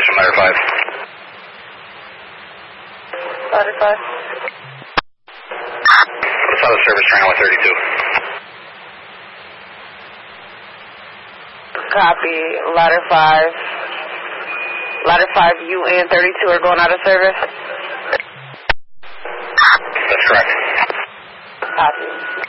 ignition, ladder 5. Ladder 5. What's out of service, triangle 32? Copy, ladder 5. Ladder 5, you and 32 are going out of service? That's correct. Copy.